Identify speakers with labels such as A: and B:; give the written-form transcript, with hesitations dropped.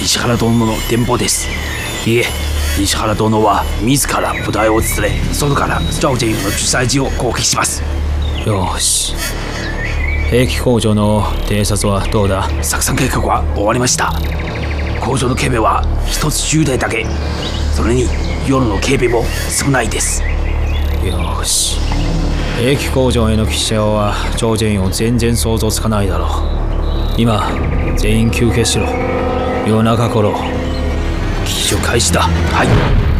A: 石原殿の電報です。いえ、石原殿は自ら部隊を連れ、外から趙建勇の主催地を攻撃します。
B: よし。兵器工場の偵察はどうだ？
A: 作戦計画は終わりました。工場の警備は一つ10台だけ。それに夜の警備も少ないです。
B: よし。兵器工場への奇襲は趙建勇全然想像つかないだろう。今全員休憩しろ。夜中頃
A: 機種開始だ。はい。